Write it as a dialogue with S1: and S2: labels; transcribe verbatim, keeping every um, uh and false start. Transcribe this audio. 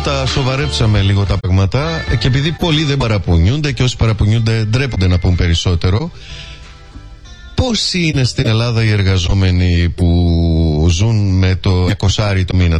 S1: τα σοβαρέψαμε λίγο τα πράγματα και επειδή πολλοί δεν παραπονιούνται και όσοι παραπονιούνται ντρέπονται να πούν περισσότερο, πόσοι είναι στην Ελλάδα οι εργαζόμενοι που ζουν με το είκοσι το μήνα,